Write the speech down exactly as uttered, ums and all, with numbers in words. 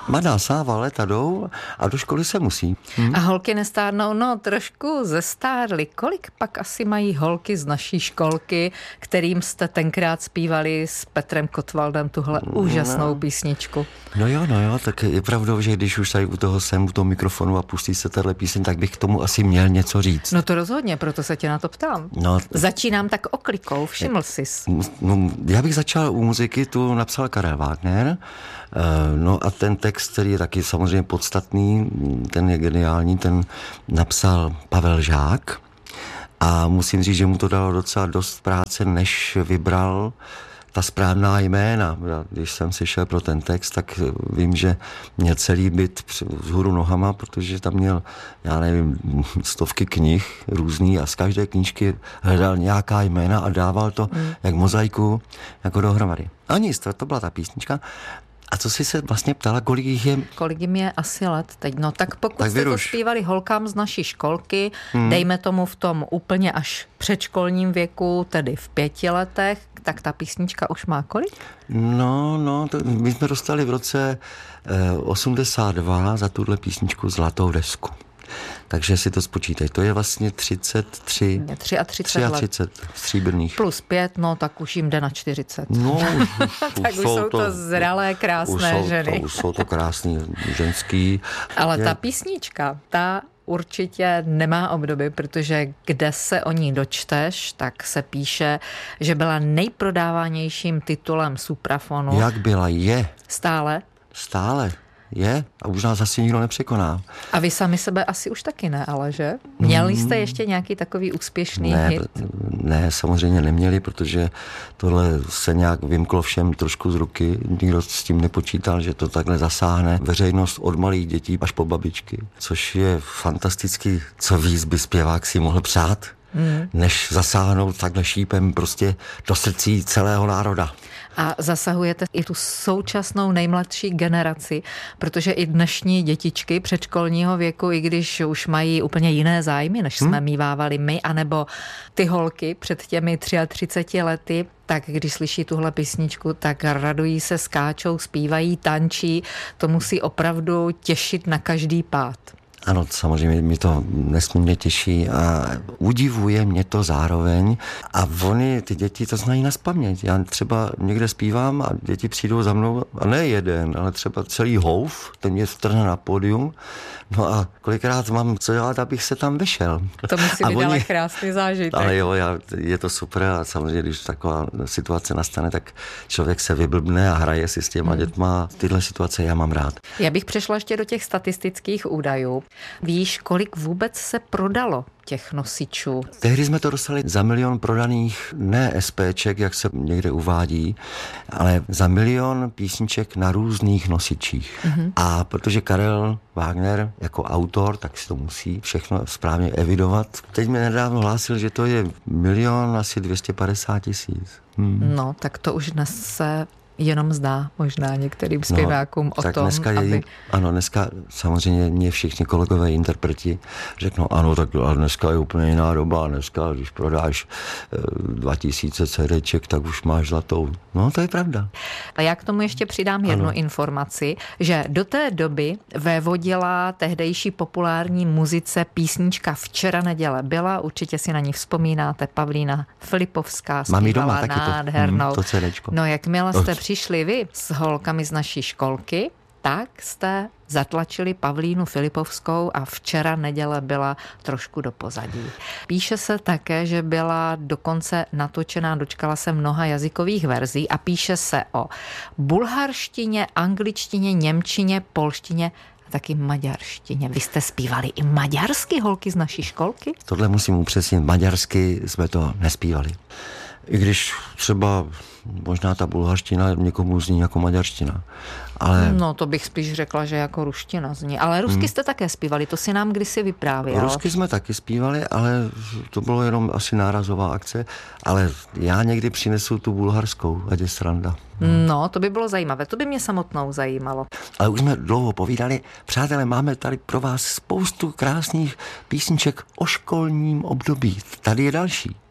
Mladá sáva, léta jdou a do školy se musí. Hm? A holky nestárnou, no trošku zestárly. Kolik pak asi mají holky z naší školky, kterým jste tenkrát zpívali s Petrem Kotwaldem tuhle úžasnou no. písničku? No jo, no jo, tak je pravdou, že když už tady u toho jsem, u toho mikrofonu a pustí se tahle píseň, tak bych k tomu asi měl něco říct. No to rozhodně, proto se tě na to ptám. No, Začínám tak oklikou, všiml sis. No, já bych začal u muziky, tu napsal Karel Wagner, no a ten text, který je taky samozřejmě podstatný, ten je geniální, ten napsal Pavel Žák a musím říct, že mu to dalo docela dost práce, než vybral ta správná jména. Když jsem si šel pro ten text, tak vím, že měl celý byt vzhůru nohama, protože tam měl, já nevím, stovky knih různý a z každé knížky hledal nějaká jména a dával to mm. jak mozaiku, jako dohromady. A nic, to, to byla ta písnička. A co jsi se vlastně ptala, kolik jich je? Kolik jim je asi let teď? No tak pokud tak jste to zpívali holkám z naší školky, hmm. dejme tomu v tom úplně až předškolním věku, tedy v pěti letech, tak ta písnička už má kolik? No, no, to, my jsme dostali v roce eh, osmdesát dva za tuhle písničku zlatou desku. Takže si to spočítej. To je vlastně třicet tři, třicet tři, třicet let stříbrných. Plus pět, no tak už jim jde na čtyřicet. No, už, tak už jsou to, to zralé, krásné už jsou ženy. To, už jsou to krásný ženský. Ale je... ta písnička, ta určitě nemá obdoby, protože kde se o ní dočteš, tak se píše, že byla nejprodávanějším titulem Suprafonu. Jak byla? Je. Stále? Stále. Je a už nás asi nikdo nepřekoná. A vy sami sebe asi už taky ne, ale že? Měli jste ještě nějaký takový úspěšný ne, hit? Ne, samozřejmě neměli, protože tohle se nějak vymklo všem trošku z ruky. Nikdo s tím nepočítal, že to takhle zasáhne veřejnost od malých dětí až po babičky. Což je fantastický, co víc by zpěvák si mohl přát, hmm. než zasáhnout takhle šípem prostě do srdcí celého národa. A zasahujete i tu současnou nejmladší generaci, protože i dnešní dětičky předškolního věku, i když už mají úplně jiné zájmy, než jsme hmm. mívávali my, anebo ty holky před těmi třiceti třemi lety, tak když slyší tuhle písničku, tak radují se, skáčou, zpívají, tančí. To musí opravdu těšit na každý pád. Ano, samozřejmě mě to nesmírně těší a udivuje mě to zároveň. A oni, ty děti, to znají nazpaměť. Já třeba někde zpívám a děti přijdou za mnou, a ne jeden, ale třeba celý houf, ten mě vtrhne na pódium. No a kolikrát mám co dělat, abych se tam vešel. To musí být ale krásný zážitek. Ale jo, já, je to super a samozřejmě, když taková situace nastane, tak člověk se vyblbne a hraje si s těma hmm. dětma. Tyhle situace já mám rád. Já bych přešla ještě do těch statistických údajů. Víš, kolik vůbec se prodalo těch nosičů? Tehdy jsme to dostali za milion prodaných, ne SPček, jak se někde uvádí, ale za milion písniček na různých nosičích. Mm-hmm. A protože Karel Wagner jako autor, tak si to musí všechno správně evidovat. Teď mi nedávno hlásil, že to je milion asi dvě stě padesát tisíc. Hmm. No, tak to už dnes se jenom zdá možná některým zpěvákům no, o tak tom, dneska je, aby... Ano, dneska samozřejmě mě všichni kolegové interpreti řeknou, ano, tak ale dneska je úplně jiná doba, dneska, když prodáš dva tisíce CDček, tak už máš zlatou. No, to je pravda. A já k tomu ještě přidám jednu ano. informaci, že do té doby vévodila tehdejší populární muzice písnička Včera neděle byla, určitě si na ní vzpomínáte, Pavlína Filipovská zpívala nádhernou. To, to CDčko. No, jakmile jste přišli vy s holkami z naší školky, tak jste zatlačili Pavlínu Filipovskou a Včera neděle byla trošku do pozadí. Píše se také, že byla dokonce natočená, dočkala se mnoha jazykových verzí a píše se o bulharštině, angličtině, němčině, polštině a taky maďarštině. Vy jste zpívali i maďarsky, holky z naší školky? Tohle musím upřesnit, maďarsky jsme to nespívali. I když třeba možná ta bulharština někomu zní jako maďarština. Ale... No to bych spíš řekla, že jako ruština zní. Ale rusky hmm. jste také zpívali, to si nám kdysi vyprávěl. Rusky jsme taky zpívali, ale to bylo jenom asi nárazová akce. Ale já někdy přinesu tu bulharskou, ať je sranda. Hmm. No, to by bylo zajímavé, to by mě samotnou zajímalo. Ale už jsme dlouho povídali. Přátelé, máme tady pro vás spoustu krásných písniček o školním období. Tady je další.